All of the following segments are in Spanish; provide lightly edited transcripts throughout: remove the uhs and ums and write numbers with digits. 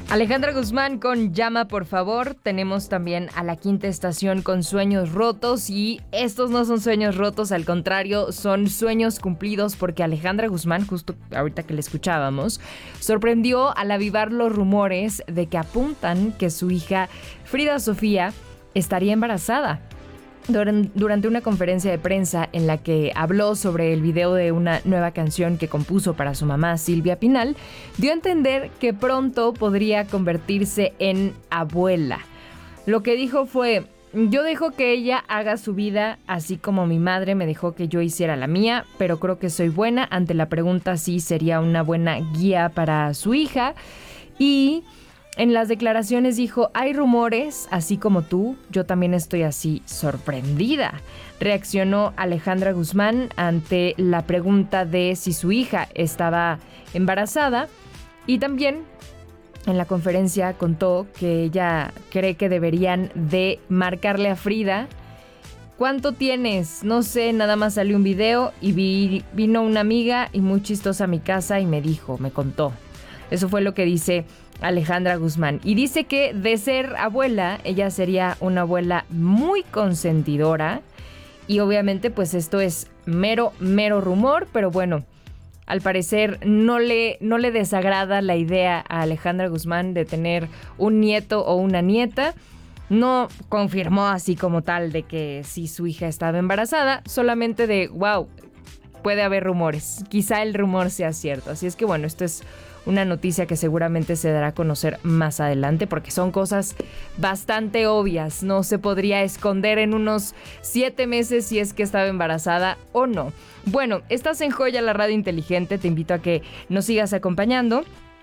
Alejandra Guzmán con Llama por favor. Tenemos también a La Quinta Estación con Sueños Rotos, y estos no son sueños rotos, al contrario, son sueños cumplidos, porque Alejandra Guzmán, justo ahorita que la escuchábamos, sorprendió al avivar los rumores de que apuntan que su hija Frida Sofía estaría embarazada. Durante una conferencia de prensa en la que habló sobre el video de una nueva canción que compuso para su mamá Silvia Pinal, dio a entender que pronto podría convertirse en abuela. Lo que dijo fue: yo dejo que ella haga su vida así como mi madre me dejó que yo hiciera la mía, pero creo que soy buena. Ante la pregunta si sería una buena guía para su hija, y en las declaraciones dijo: hay rumores, así como tú, yo también estoy así, sorprendida. Reaccionó Alejandra Guzmán ante la pregunta de si su hija estaba embarazada, y también en la conferencia contó que ella cree que deberían de marcarle a Frida: ¿cuánto tienes? No sé, nada más salió un video y vino una amiga y muy chistosa a mi casa y me contó. Eso fue lo que dice Alejandra Guzmán. Y dice que de ser abuela, ella sería una abuela muy consentidora. Y obviamente pues esto es mero rumor, pero bueno, al parecer no le desagrada la idea a Alejandra Guzmán de tener un nieto o una nieta. No confirmó así como tal de que sí su hija estaba embarazada, solamente de wow, puede haber rumores, quizá el rumor sea cierto. Así es que bueno, esto es una noticia que seguramente se dará a conocer más adelante, porque son cosas bastante obvias. No se podría esconder en unos 7 meses si es que estaba embarazada o no. Bueno, estás en Joya, la radio inteligente. Te invito a que nos sigas acompañando.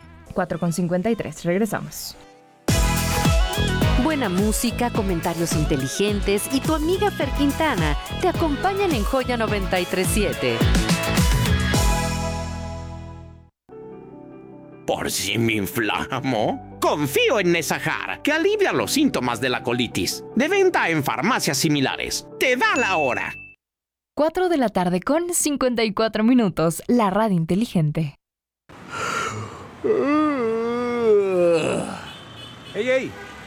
4:53. Regresamos. Buena música, comentarios inteligentes y tu amiga Fer Quintana te acompañan en Joya 93.7. ¿Por si me inflamo? Confío en Nesajar, que alivia los síntomas de la colitis. De venta en farmacias similares. ¡Te da la hora! 4 de la tarde con 54 minutos. La radio inteligente. ¡Ey!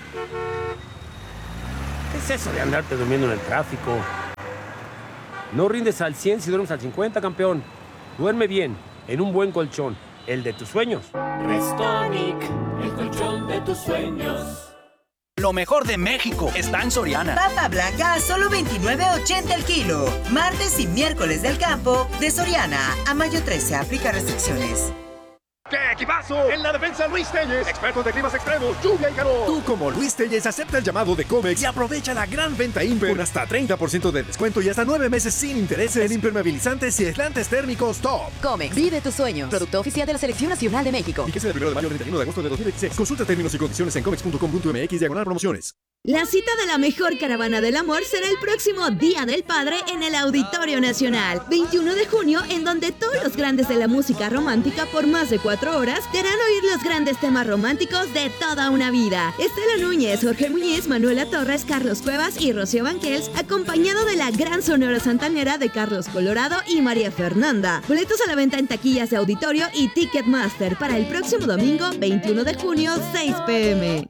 ¿Qué es eso de andarte durmiendo en el tráfico? No rindes al 100 si duermes al 50, campeón. Duerme bien, en un buen colchón. El de tus sueños. Restonic, el colchón de tus sueños. Lo mejor de México está en Soriana. Papa blanca a solo $29.80 el kilo. Martes y miércoles del campo de Soriana. A mayo 13 aplica restricciones. ¡Qué equipazo! En la defensa, Luis Telles, experto de climas extremos, lluvia y calor. Tú, como Luis Telles, acepta el llamado de Comex y aprovecha la gran venta Imper con hasta 30% de descuento y hasta 9 meses sin intereses en impermeabilizantes y aislantes térmicos top. Comex, vive tus sueños. Producto oficial de la Selección Nacional de México. Fíjese del 1 de mayo al 31 de agosto de 2016. Consulta términos y condiciones en comex.com.mx/promociones. La cita de la mejor caravana del amor será el próximo Día del Padre en el Auditorio Nacional, 21 de junio, en donde todos los grandes de la música romántica por más de 4 horas te harán oír los grandes temas románticos de toda una vida. Estela Núñez, Jorge Muñiz, Manuela Torres, Carlos Cuevas y Rocío Banquels, acompañado de la gran Sonora Santanera de Carlos Colorado y María Fernanda. Boletos a la venta en taquillas de auditorio y Ticketmaster para el próximo domingo, 21 de junio, 6 p.m.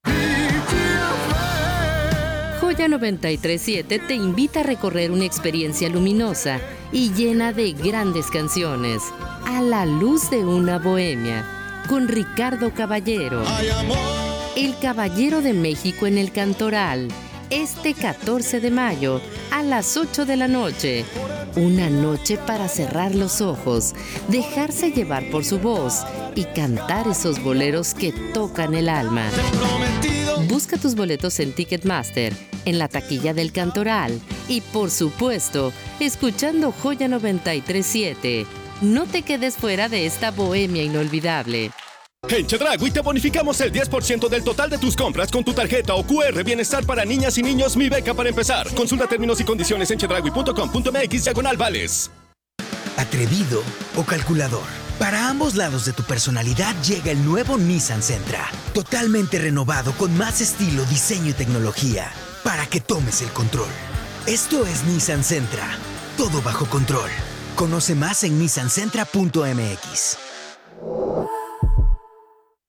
Joya 93.7 te invita a recorrer una experiencia luminosa y llena de grandes canciones, a la luz de una bohemia, con Ricardo Caballero. El Caballero de México en el Cantoral, este 14 de mayo, a las 8 de la noche. Una noche para cerrar los ojos, dejarse llevar por su voz y cantar esos boleros que tocan el alma. Busca tus boletos en Ticketmaster, en la taquilla del Cantoral y, por supuesto, escuchando Joya 93.7. No te quedes fuera de esta bohemia inolvidable. En Chedraui te bonificamos el 10% del total de tus compras con tu tarjeta o QR Bienestar para niñas y niños Mi Beca para empezar. Consulta términos y condiciones en chedraui.com.mx/vales. ¿Atrevido o calculador? Para ambos lados de tu personalidad llega el nuevo Nissan Sentra. Totalmente renovado con más estilo, diseño y tecnología. Para que tomes el control. Esto es Nissan Sentra. Todo bajo control. Conoce más en nissansentra.mx.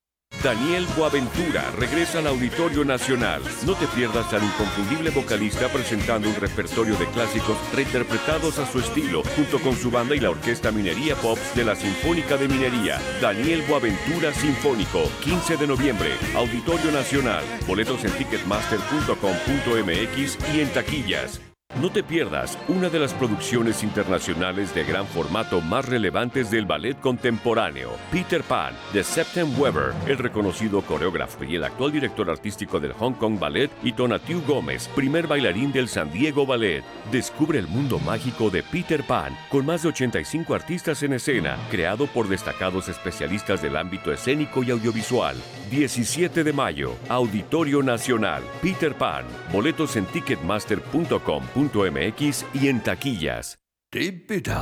Daniel Boaventura regresa al Auditorio Nacional. No te pierdas al inconfundible vocalista presentando un repertorio de clásicos reinterpretados a su estilo, junto con su banda y la Orquesta Minería Pops de la Sinfónica de Minería. Daniel Boaventura Sinfónico, 15 de noviembre, Auditorio Nacional. Boletos en ticketmaster.com.mx y en taquillas. No te pierdas una de las producciones internacionales de gran formato más relevantes del ballet contemporáneo, Peter Pan, de Septem Weber, el reconocido coreógrafo y el actual director artístico del Hong Kong Ballet, y Tonatiuh Gómez, primer bailarín del San Diego Ballet. Descubre el mundo mágico de Peter Pan, con más de 85 artistas en escena, creado por destacados especialistas del ámbito escénico y audiovisual. 17 de mayo, Auditorio Nacional, Peter Pan. Boletos en ticketmaster.com.mx y en taquillas. Keep it up.